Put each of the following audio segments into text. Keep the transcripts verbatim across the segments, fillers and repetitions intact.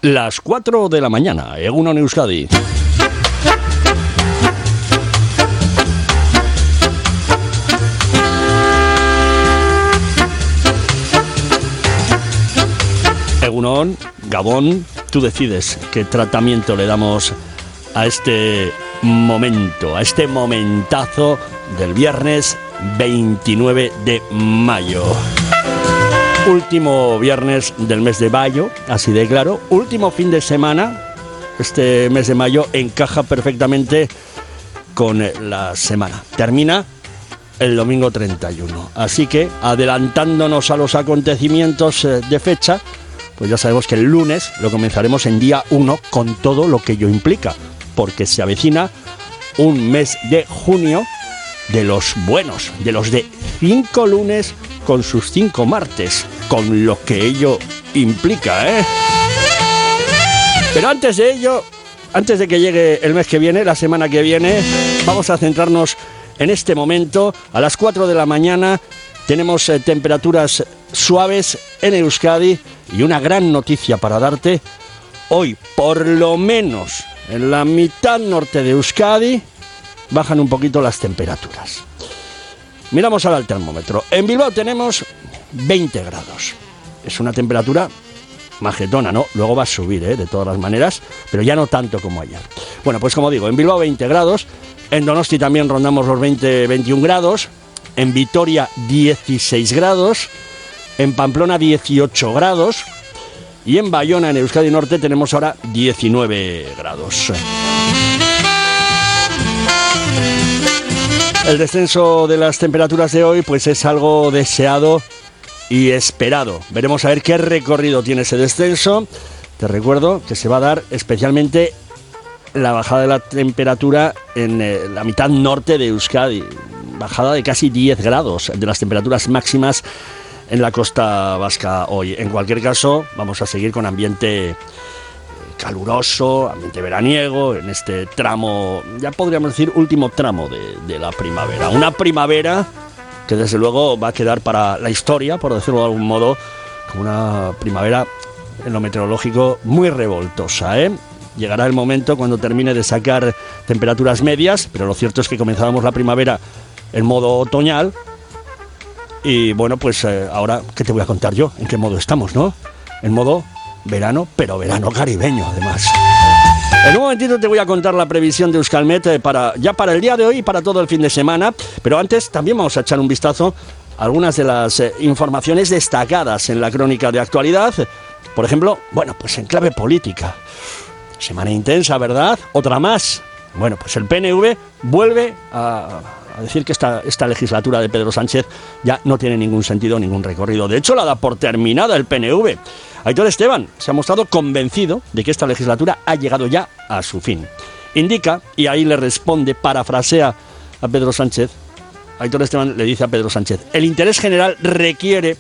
Las cuatro de la mañana, Egunon Euskadi. Egunon, Gabón, tú decides qué tratamiento le damos a este momento, a este momentazo del viernes veintinueve de mayo. Último viernes del mes de mayo, así de claro. Último fin de semana. Este mes de mayo encaja perfectamente con la semana. Termina el domingo treinta y uno. Así que, adelantándonos a los acontecimientos de fecha, pues ya sabemos que el lunes lo comenzaremos en día uno con todo lo que ello implica. Porque se avecina un mes de junio de los buenos, de los de cinco lunes con sus cinco martes, con lo que ello implica, ¿eh? Pero antes de ello, antes de que llegue el mes que viene, la semana que viene, vamos a centrarnos en este momento. A las cuatro de la mañana tenemos eh, temperaturas suaves en Euskadi y una gran noticia para darte. Hoy, por lo menos en la mitad norte de Euskadi, bajan un poquito las temperaturas. Miramos ahora el termómetro. En Bilbao tenemos veinte grados. Es una temperatura majetona, ¿no? Luego va a subir, ¿eh? De todas las maneras, pero ya no tanto como ayer. Bueno, pues como digo, en Bilbao veinte grados. En Donosti también rondamos los veinte, veintiún grados. En Vitoria dieciséis grados. En Pamplona dieciocho grados. Y en Bayona, en Euskadi Norte, tenemos ahora diecinueve grados. El descenso de las temperaturas de hoy pues es algo deseado y esperado. Veremos a ver qué recorrido tiene ese descenso. Te recuerdo que se va a dar especialmente la bajada de la temperatura en eh, la mitad norte de Euskadi. Bajada de casi diez grados de las temperaturas máximas en la costa vasca hoy. En cualquier caso, vamos a seguir con ambiente caluroso, ambiente veraniego, en este tramo, ya podríamos decir, último tramo de, de la primavera. Una primavera que desde luego va a quedar para la historia, por decirlo de algún modo, como una primavera en lo meteorológico muy revoltosa, ¿eh? Llegará el momento cuando termine de sacar temperaturas medias, pero lo cierto es que comenzábamos la primavera en modo otoñal. Y bueno, pues eh, ahora, ¿qué te voy a contar yo? ¿En qué modo estamos, no? En modo verano, pero verano caribeño, además. En un momentito te voy a contar la previsión de Euskalmet para, ya para el día de hoy y para todo el fin de semana. Pero antes también vamos a echar un vistazo a algunas de las eh, informaciones destacadas en la crónica de actualidad. Por ejemplo, bueno, pues en clave política. Semana intensa, ¿verdad? Otra más. Bueno, pues el P N V vuelve a... a decir que esta, esta legislatura de Pedro Sánchez ya no tiene ningún sentido, ningún recorrido. De hecho, la da por terminada el P N V. Aitor Esteban se ha mostrado convencido de que esta legislatura ha llegado ya a su fin. Indica, y ahí le responde, parafrasea a Pedro Sánchez, Aitor Esteban le dice a Pedro Sánchez: el interés general requiere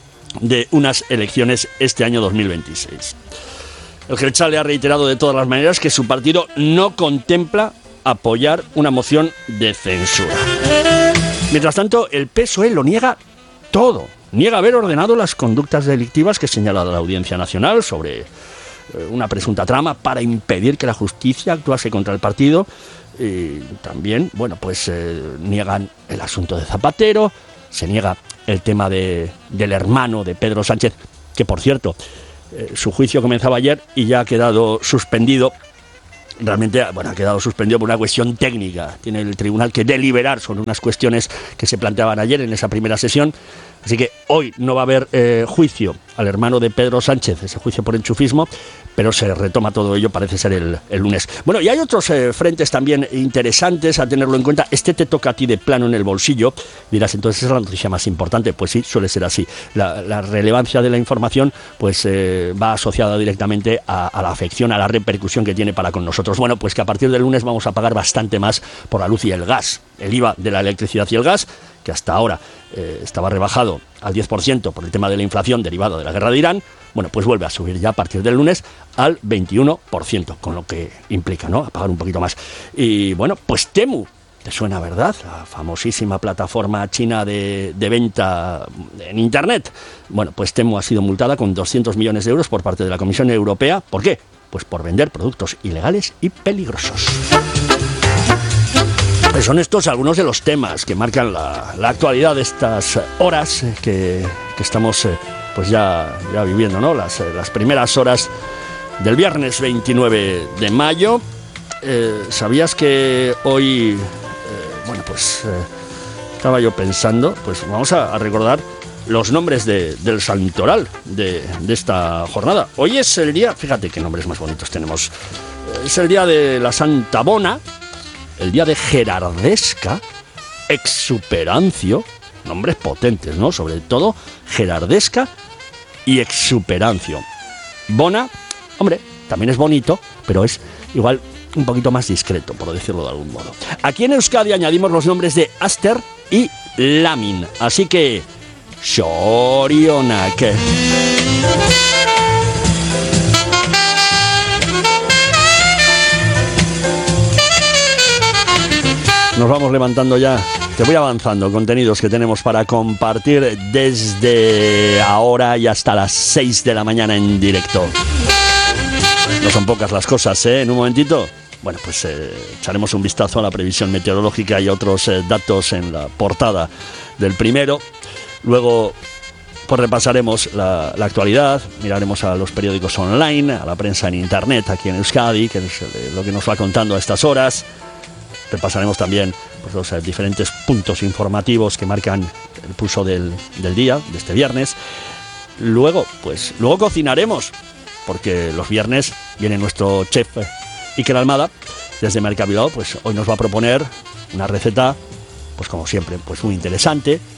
de unas elecciones este año dos mil veintiséis. El Jeltzale le ha reiterado de todas las maneras que su partido no contempla apoyar una moción de censura. Mientras tanto, el P S O E lo niega todo. Niega haber ordenado las conductas delictivas que señala la Audiencia Nacional sobre eh, una presunta trama para impedir que la justicia actuase contra el partido. Y también, bueno, pues eh, niegan el asunto de Zapatero, se niega el tema de, del hermano de Pedro Sánchez, que por cierto, eh, su juicio comenzaba ayer y ya ha quedado suspendido. Realmente, bueno, ha quedado suspendido por una cuestión técnica. Tiene el tribunal que deliberar sobre unas cuestiones que se planteaban ayer en esa primera sesión. Así que hoy no va a haber eh, juicio al hermano de Pedro Sánchez, ese juicio por enchufismo, pero se retoma todo ello, parece ser el, el lunes. Bueno, y hay otros eh, frentes también interesantes a tenerlo en cuenta. Este te toca a ti de plano en el bolsillo. Dirás, entonces es la noticia más importante. Pues sí, suele ser así. La, la relevancia de la información pues eh, va asociada directamente a, a la afección, a la repercusión que tiene para con nosotros. Bueno, pues que a partir del lunes vamos a pagar bastante más por la luz y el gas. El I V A de la electricidad y el gas, que hasta ahora eh, estaba rebajado al diez por ciento por el tema de la inflación derivada de la guerra de Irán, bueno, pues vuelve a subir ya a partir del lunes al veintiuno por ciento, con lo que implica, ¿no?, a pagar un poquito más. Y bueno, pues Temu, ¿Te suena, verdad? La famosísima plataforma china de, de venta en Internet. Bueno, pues Temu ha sido multada con doscientos millones de euros por parte de la Comisión Europea. ¿Por qué? Pues por vender productos ilegales y peligrosos. Pues son estos algunos de los temas que marcan la, la actualidad de estas horas que, que estamos eh, pues ya, ya viviendo, ¿no? Las, las primeras horas del viernes veintinueve de mayo. Eh, ¿Sabías que hoy... Bueno, pues eh, estaba yo pensando, pues vamos a, a recordar los nombres de, del santoral de, de esta jornada. Hoy es el día, fíjate qué nombres más bonitos tenemos, es el día de la Santa Bona, el día de Gerardesca, Exuperancio, nombres potentes, ¿no? Sobre todo Gerardesca y Exuperancio. Bona, hombre, también es bonito, pero es igual un poquito más discreto, por decirlo de algún modo. Aquí en Euskadi añadimos los nombres de Aster y Lamin, así que Shorionak. Nos vamos levantando ya. Te voy avanzando contenidos que tenemos para compartir desde ahora y hasta las seis de la mañana en directo. No son pocas las cosas, ¿eh? En un momentito, bueno, pues eh, echaremos un vistazo a la previsión meteorológica y otros eh, datos en la portada del primero. Luego, pues repasaremos la, la actualidad, miraremos a los periódicos online, a la prensa en internet aquí en Euskadi, que es eh, lo que nos va contando a estas horas. Repasaremos también pues, los eh, diferentes puntos informativos que marcan el pulso del, del día, de este viernes. Luego, pues, luego cocinaremos, porque los viernes viene nuestro chef Iker Almada desde Mercabilbao, pues hoy nos va a proponer una receta, pues como siempre, pues muy interesante, eh,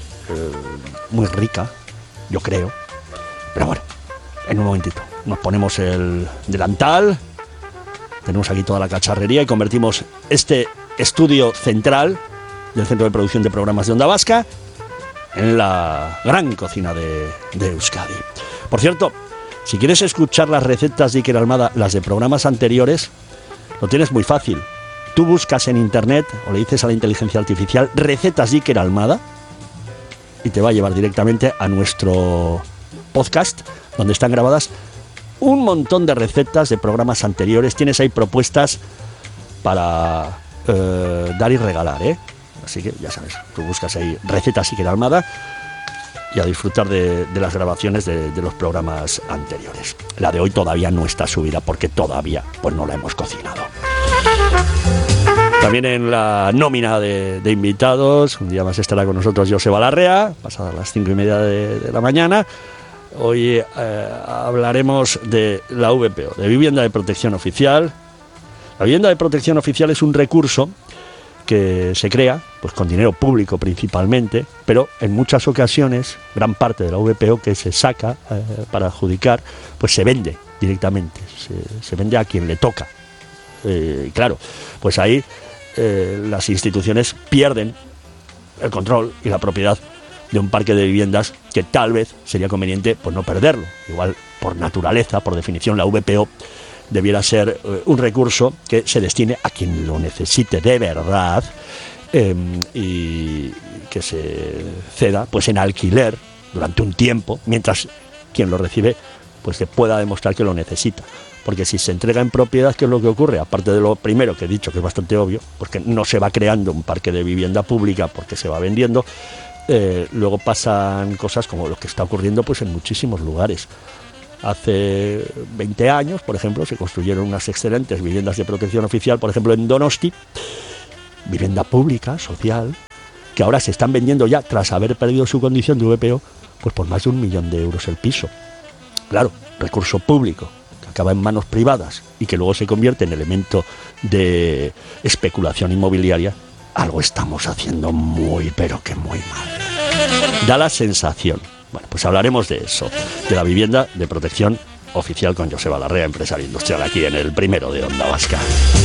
muy rica, yo creo. Pero bueno, en un momentito nos ponemos el delantal, tenemos aquí toda la cacharrería y convertimos este estudio central del Centro de Producción de Programas de Onda Vasca en la gran cocina de, de Euskadi. Por cierto, si quieres escuchar las recetas de Iker Almada, las de programas anteriores, lo tienes muy fácil. Tú buscas en internet o le dices a la inteligencia artificial recetas de Iker Almada y te va a llevar directamente a nuestro podcast donde están grabadas un montón de recetas de programas anteriores. Tienes ahí propuestas para eh, dar y regalar, ¿eh? Así que ya sabes, tú buscas ahí recetas Iker Almada y a disfrutar de, de las grabaciones de, de los programas anteriores. La de hoy todavía no está subida porque todavía pues no la hemos cocinado. También en la nómina de, de invitados, un día más estará con nosotros Joseba Larrea, pasadas las cinco y media de, de la mañana. Hoy eh, hablaremos de la V P O, de Vivienda de Protección Oficial. La Vivienda de Protección Oficial es un recurso que se crea pues con dinero público principalmente, pero en muchas ocasiones gran parte de la V P O que se saca eh, para adjudicar pues se vende directamente, se, se vende a quien le toca. Eh, y claro, pues ahí eh, las instituciones pierden el control y la propiedad de un parque de viviendas que tal vez sería conveniente pues no perderlo. Igual por naturaleza, por definición, la V P O debiera ser eh, un recurso que se destine a quien lo necesite de verdad eh, y que se ceda pues en alquiler durante un tiempo mientras quien lo recibe pues que pueda demostrar que lo necesita. Porque si se entrega en propiedad, ¿qué es lo que ocurre? Aparte de lo primero que he dicho, que es bastante obvio, porque no se va creando un parque de vivienda pública porque se va vendiendo, eh, luego pasan cosas como lo que está ocurriendo pues en muchísimos lugares. Hace veinte años, por ejemplo, se construyeron unas excelentes viviendas de protección oficial, por ejemplo en Donosti, vivienda pública, social, que ahora se están vendiendo ya, tras haber perdido su condición de V P O, pues por más de un millón de euros el piso. Claro, recurso público, que acaba en manos privadas y que luego se convierte en elemento de especulación inmobiliaria. Algo estamos haciendo muy, pero que muy mal. Da la sensación. Bueno, pues hablaremos de eso, de la vivienda de protección oficial con Joseba Larrea, empresario industrial, aquí en el primero de Onda Vasca.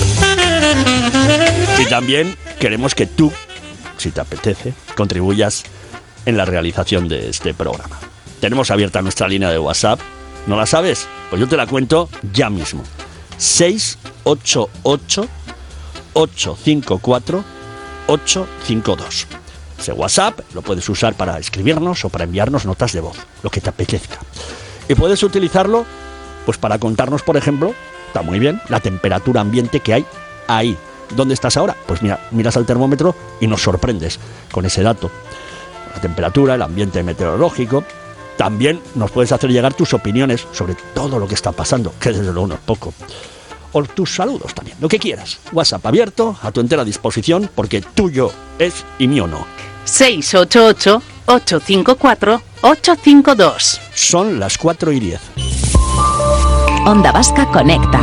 Y también queremos que tú, si te apetece, contribuyas en la realización de este programa. Tenemos abierta nuestra línea de WhatsApp. ¿No la sabes? Pues yo te la cuento ya mismo. seis ocho ocho, ocho cinco cuatro, ocho cinco dos. Ese WhatsApp lo puedes usar para escribirnos o para enviarnos notas de voz, lo que te apetezca. Y puedes utilizarlo pues para contarnos, por ejemplo, está muy bien, la temperatura ambiente que hay ahí. ¿Dónde estás ahora? Pues mira, miras al termómetro y nos sorprendes con ese dato. La temperatura, el ambiente meteorológico. También nos puedes hacer llegar tus opiniones sobre todo lo que está pasando, que desde luego no es poco. O tus saludos también, lo que quieras. WhatsApp abierto, a tu entera disposición, porque tuyo es y mío no. seis ocho ocho, ocho cinco cuatro, ocho cinco dos. Son las cuatro y diez. Onda Vasca Conecta.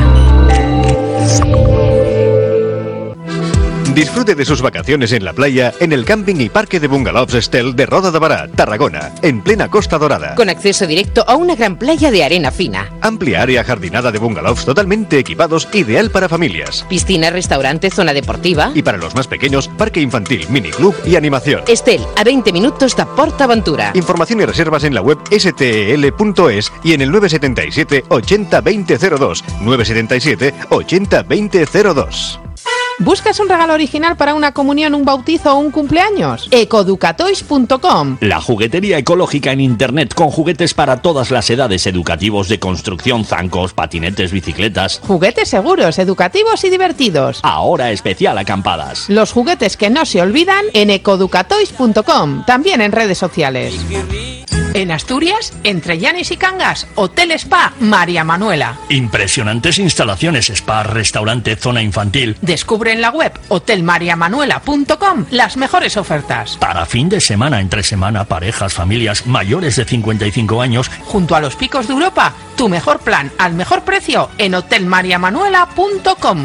Disfrute de sus vacaciones en la playa en el camping y parque de bungalows Estel de Roda de Bará, Tarragona, en plena Costa Dorada. Con acceso directo a una gran playa de arena fina. Amplia área jardinada de bungalows totalmente equipados, ideal para familias. Piscina, restaurante, zona deportiva. Y para los más pequeños, parque infantil, miniclub y animación. Estel, a veinte minutos de PortAventura. Información y reservas en la web s t e l punto es y en el nueve siete siete, ochenta, veinte cero dos. nueve siete siete, ochenta, veinte cero dos. ¿Buscas un regalo original para una comunión, un bautizo o un cumpleaños? ecoeducatoys punto com. La juguetería ecológica en internet con juguetes para todas las edades, educativos, de construcción, zancos, patinetes, bicicletas. Juguetes seguros, educativos y divertidos. Ahora especial acampadas. Los juguetes que no se olvidan en ecoeducatoys punto com, también en redes sociales. En Asturias, entre Llanes y Cangas, Hotel Spa María Manuela. Impresionantes instalaciones, spa, restaurante, zona infantil. Descubre en la web hotel maría manuela punto com las mejores ofertas. Para fin de semana, entre semana, parejas, familias mayores de cincuenta y cinco años. Junto a los picos de Europa, tu mejor plan al mejor precio en hotel maría manuela punto com.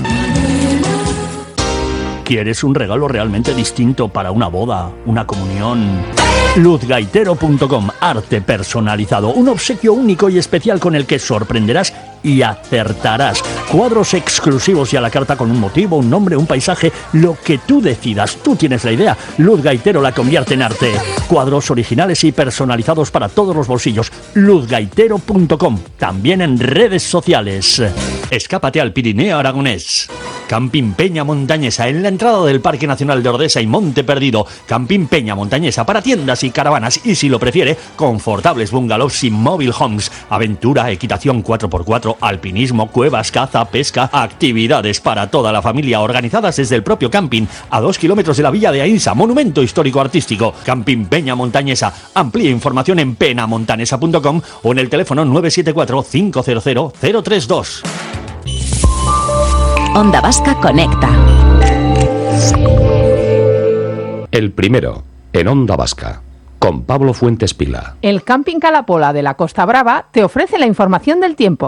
¿Quieres un regalo realmente distinto para una boda, una comunión? luz gaitero punto com, arte personalizado, un obsequio único y especial con el que sorprenderás y acertarás. Cuadros exclusivos y a la carta con un motivo, un nombre, un paisaje, lo que tú decidas. Tú tienes la idea. Luz Gaitero la convierte en arte. Cuadros originales y personalizados para todos los bolsillos. luz gaitero punto com, también en redes sociales. Escápate al Pirineo aragonés. Camping Peña Montañesa, en la entrada del Parque Nacional de Ordesa y Monte Perdido. Camping Peña Montañesa para tiendas y caravanas y, si lo prefiere, confortables bungalows y mobile homes. Aventura, equitación cuatro por cuatro, alpinismo, cuevas, caza, pesca, actividades para toda la familia organizadas desde el propio camping, a dos kilómetros de la villa de Ainsa, monumento histórico artístico. Camping Peña Montañesa. Amplía información en penamontanesa punto com o en el teléfono nueve siete cuatro, cinco cero cero, cero tres dos. Onda Vasca Conecta. El primero, en Onda Vasca, con Pablo Fuentes Pila. El Camping Calapola de la Costa Brava te ofrece la información del tiempo.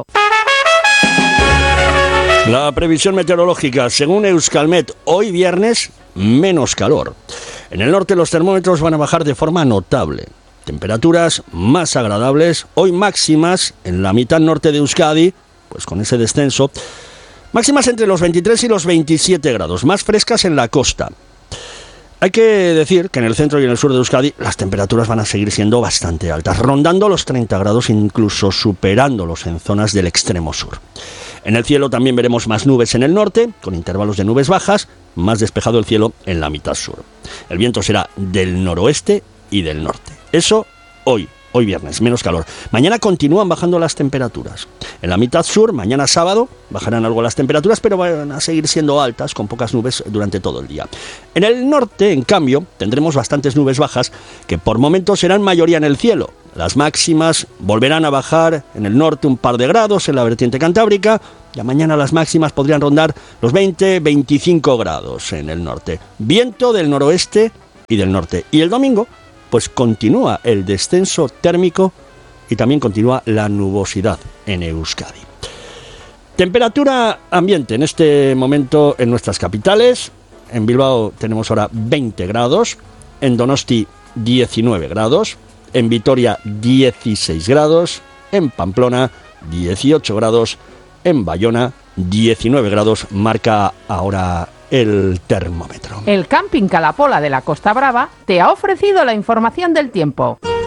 La previsión meteorológica, según Euskalmet, hoy viernes, menos calor. En el norte los termómetros van a bajar de forma notable. Temperaturas más agradables, hoy máximas en la mitad norte de Euskadi, pues con ese descenso. Máximas entre los veintitrés y los veintisiete grados, más frescas en la costa. Hay que decir que en el centro y en el sur de Euskadi las temperaturas van a seguir siendo bastante altas, rondando los treinta grados, incluso superándolos en zonas del extremo sur. En el cielo también veremos más nubes en el norte, con intervalos de nubes bajas, más despejado el cielo en la mitad sur. El viento será del noroeste y del norte. Eso hoy. Hoy viernes, menos calor. Mañana continúan bajando las temperaturas. En la mitad sur, mañana sábado, bajarán algo las temperaturas, pero van a seguir siendo altas, con pocas nubes durante todo el día. En el norte, en cambio, tendremos bastantes nubes bajas, que por momentos serán mayoría en el cielo. Las máximas volverán a bajar en el norte un par de grados, en la vertiente cantábrica. Ya mañana las máximas podrían rondar los veinte, veinticinco grados en el norte. Viento del noroeste y del norte. Y el domingo, pues continúa el descenso térmico y también continúa la nubosidad en Euskadi. Temperatura ambiente en este momento en nuestras capitales. En Bilbao tenemos ahora veinte grados, en Donosti diecinueve grados, en Vitoria dieciséis grados, en Pamplona dieciocho grados, en Bayona diecinueve grados, marca ahora el termómetro. El Camping Calapola de la Costa Brava te ha ofrecido la información del tiempo.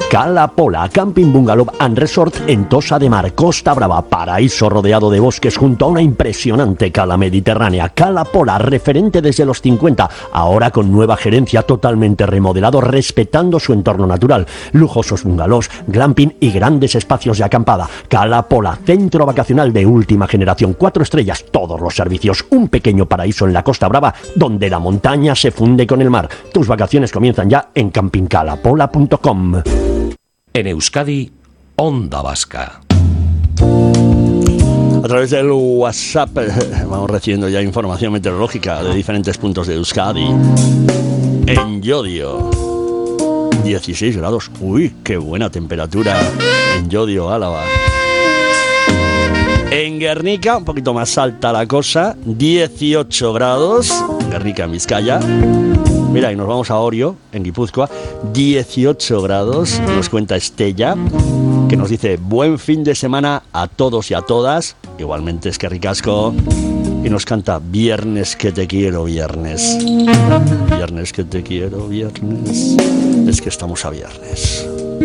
Cala Pola, Camping Bungalow and Resort en Tossa de Mar, Costa Brava, paraíso rodeado de bosques junto a una impresionante cala mediterránea. Cala Pola, referente desde los cincuenta, ahora con nueva gerencia, totalmente remodelado, respetando su entorno natural. Lujosos bungalows, glamping y grandes espacios de acampada. Cala Pola, centro vacacional de última generación, cuatro estrellas, todos los servicios, un pequeño paraíso en la Costa Brava donde la montaña se funde con el mar. Tus vacaciones comienzan ya en camping cala pola punto com. En Euskadi, Onda Vasca. A través del WhatsApp vamos recibiendo ya información meteorológica de diferentes puntos de Euskadi. En Llodio, dieciséis grados. Uy, qué buena temperatura en Llodio, Álava. En Guernica, un poquito más alta la cosa, dieciocho grados. Guernica, en Vizcaya. Mira, y nos vamos a Orio, en Guipúzcoa, dieciocho grados. Nos cuenta Estella, que nos dice buen fin de semana a todos y a todas. Igualmente es que ricasco. Y nos canta viernes que te quiero, viernes. Viernes que te quiero, viernes. Es que estamos a viernes.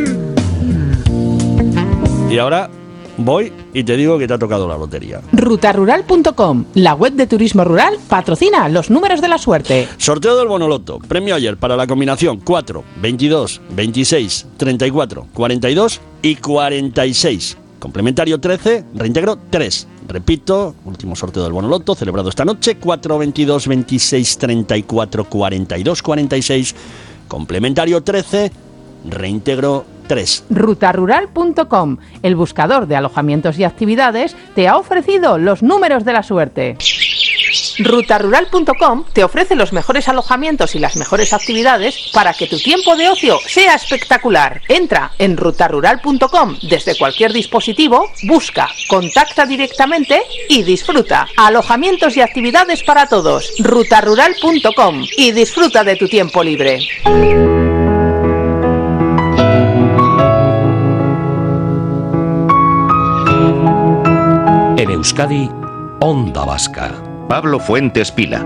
Y ahora voy y te digo que te ha tocado la lotería. ruta rural punto com, la web de turismo rural, patrocina los números de la suerte. Sorteo del Bonoloto. Premio ayer para la combinación cuatro, veintidós, veintiséis, treinta y cuatro, cuarenta y dos y cuarenta y seis. Complementario trece, reintegro tres. Repito, último sorteo del Bonoloto celebrado esta noche, cuatro, veintidós, veintiséis, treinta y cuatro, cuarenta y dos, cuarenta y seis. Complementario trece, reintegro tres. ruta rural punto com, el buscador de alojamientos y actividades, te ha ofrecido los números de la suerte. ruta rural punto com te ofrece los mejores alojamientos y las mejores actividades para que tu tiempo de ocio sea espectacular. Entra en ruta rural punto com desde cualquier dispositivo, busca, contacta directamente y disfruta. Alojamientos y actividades para todos. ruta rural punto com y disfruta de tu tiempo libre. En Euskadi, Onda Vasca. Pablo Fuentes Pila.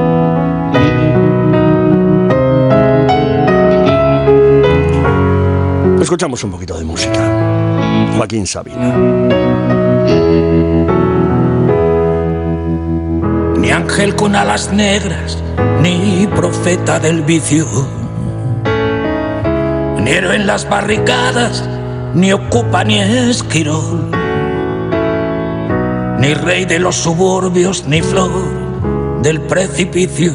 Escuchamos un poquito de música. Joaquín Sabina. Ni ángel con alas negras, ni profeta del vicio, ni héroe en las barricadas, ni ocupa ni esquirol, ni rey de los suburbios, ni flor del precipicio,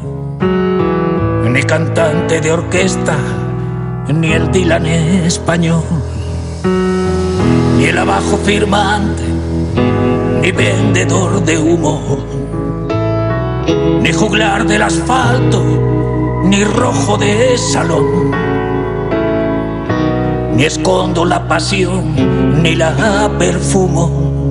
ni cantante de orquesta, ni el Dylan español, ni el abajo firmante, ni vendedor de humo, ni juglar del asfalto, ni rojo de salón, ni escondo la pasión, ni la perfumo,